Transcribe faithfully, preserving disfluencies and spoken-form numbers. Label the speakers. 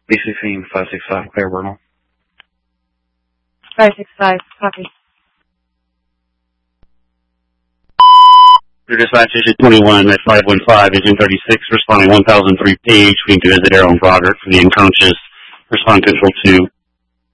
Speaker 1: B C C five six five, clear Vernal.
Speaker 2: five six five, copy.
Speaker 3: Your dispatch is twenty-one at five one five, engine thirty-six, responding one thousand three page, between Visit Arrow and Broderick for the unconscious, respond control two.